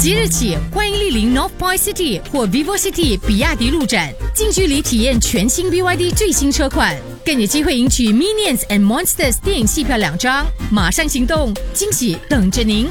即日起，欢迎莅临 North Point City 或 Vivo City 比亚迪路展，近距离体验全新 BYD 最新车款，更有机会赢取 Minions and Monsters 电影戏票2张。马上行动，惊喜等着您！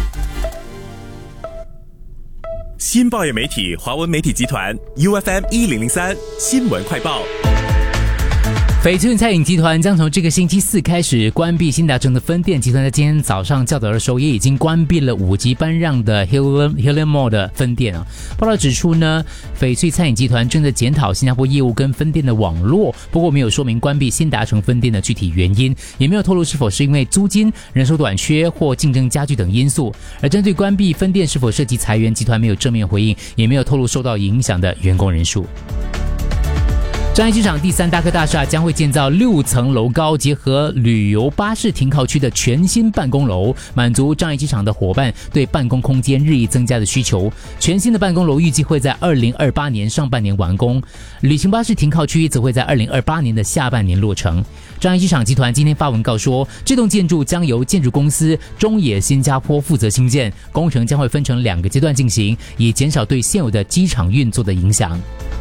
新报业媒体华文媒体集团 UFM 1003新闻快报。 翡翠餐饮集团将从这个星期四开始关闭新达城的分店。集团在今天早上较早的时候也已经关闭了5级搬让的 Hillian Mall 的分店啊。报道指出呢，翡翠餐饮集团正在检讨新加坡业务跟分店的网络，不过没有说明关闭新达城分店的具体原因，也没有透露是否是因为租金、人手短缺或竞争加剧等因素。而针对关闭分店是否涉及裁员，集团没有正面回应，也没有透露受到影响的员工人数。樟宜机场第3大科大厦将会建造6层楼高，结合旅游巴士停靠区的全新办公楼，满足樟宜机场的伙伴对办公空间日益增加的需求。全新的办公楼预计会在2028年上半年完工，旅行巴士停靠区则会在2028年的下半年落成。樟宜机场集团今天发文告说，这栋建筑将由建筑公司中野新加坡负责兴建，工程将会分成2个阶段进行，以减少对现有的机场运作的影响。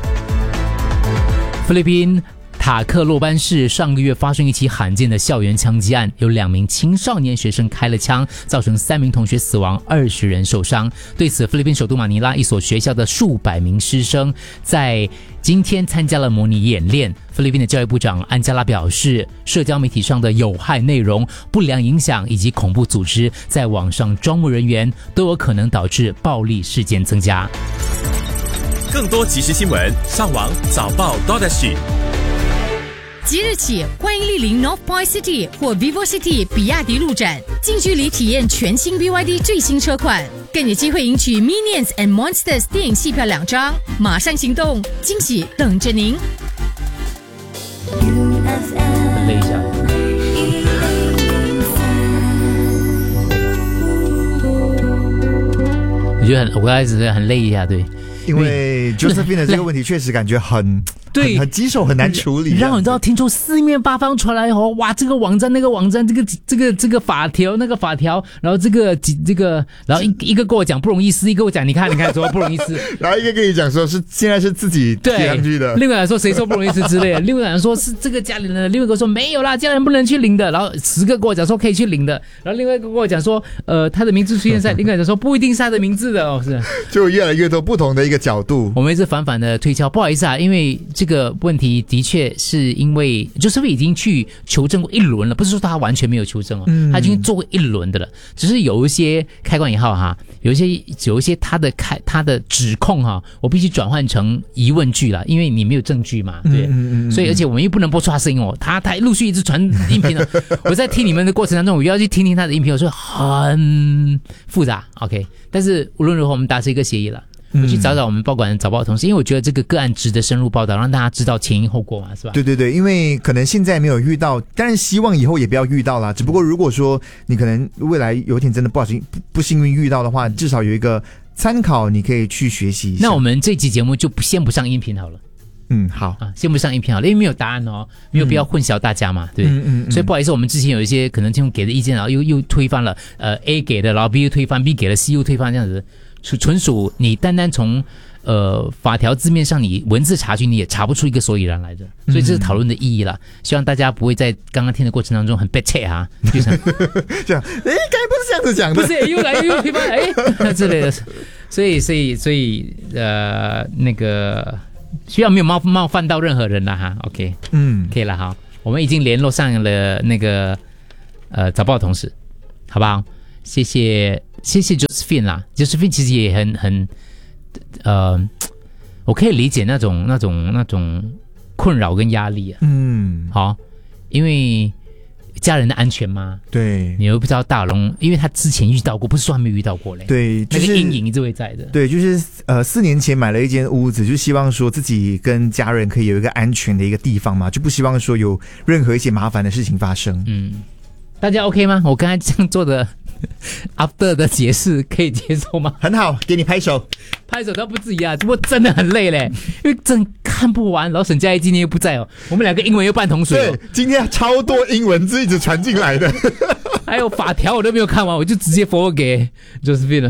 菲律宾塔克洛班市上个月发生一起罕见的校园枪击案，有2名青少年学生开了枪，造成3名同学死亡，20人受伤。对此，菲律宾首都马尼拉一所学校的数百名师生在今天参加了模拟演练。菲律宾的教育部长安加拉表示，社交媒体上的有害内容、不良影响以及恐怖组织在网上招募人员，都有可能导致暴力事件增加。 更多即时新闻，上网早报 .SG。 即日起，欢迎莅临 North Point City 或 Vivo City 比亚迪路展，近距离体验全新 BYD 最新车款，更有机会赢取 Minions and Monsters 电影戏票2张。马上行动，惊喜等着您！ 很累一下。我觉得我刚开始很累一下，对。 因为 Josephine 的这个问题确实感觉很棘手，很难处理。 然后你知道，听说四面八方传来后，哇，这个网站那个网站，这个法条那个法条，然后这个，然后一个跟我讲不容易撕，一个跟我讲你看怎么不容易撕， 然后一个跟你讲说是现在是自己贴上去的， 另外来说谁说不容易撕之类的，另外来说是这个家里人的，另外一个说没有啦，家人不能去领的，然后10个跟我讲说可以去领的，然后另外一个跟我讲说他的名字出现在，另外一个说不一定是他的名字的哦，是就越来越多不同的一个角度。 我们一直反的推敲，不好意思啊，因为这个问题的确是因为就是已经去求证过1轮了，不是说他完全没有求证哦，他已经做过1轮的了，只是有一些开关以后哈，有一些他的指控哈，我必须转换成疑问句了，因为你没有证据嘛，对，所以而且我们又不能播出他声音哦，他陆续一直传音频了，我在听你们的过程当中，我又要去听他的音频，我说很复杂 ，OK， 但是无论如何，我们达成一个协议了。我去找我们报馆早报的同事，因为我觉得这个个案值得深入报道，让大家知道前因后果嘛，是吧？ 对，因为可能现在没有遇到，当然希望以后也不要遇到啦。只不过如果说你可能未来有一天真的不幸运遇到的话，至少有一个参考，你可以去学习一下。 那我们这期节目就先不上音频好了。 好啊， 先不上音频好了，因为没有答案哦，没有必要混淆大家嘛，对，所以不好意思，我们之前有一些可能听众给的意见，然后又推翻了，A 给的，然后 B 又推翻 ，B 给了 C 又推翻，这样子。纯属你单从法条字面上你文字查询你也查不出一个所以然来的，所以这是讨论的意义啦。希望大家不会在刚刚听的过程当中很被切啊，就像这样，刚才不是这样子讲的， 不是又来又推翻之类的，所以那个希望没有冒犯到任何人了哈 ，OK， 可以了哈，我们已经联络上了那个早报同事，好不好？谢谢 Josephine 啦 ，Josephine 其实也很我可以理解那种困扰跟压力啊。好，因为家人的安全嘛， 对， 你又不知道大龙，因为他之前遇到过，不是说还没遇到过嘞， 对，就是、 那个阴影一直会在的。 对，就是4年前买了一间屋子，就希望说自己跟家人可以有一个安全的一个地方嘛，就不希望说有任何一些麻烦的事情发生。 大家 OK 吗？我刚才这样做的 after 的解释可以接受吗？ 很好，给你拍手。 拍手倒不至于啊，不过真的很累嘞，因为真看不完。然后沈佳宜今天又不在哦，我们2个英文又半桶水哦。 对，今天超多英文字一直传进来的， 还有法条我都没有看完，我就直接 forward 给 Josephine 了。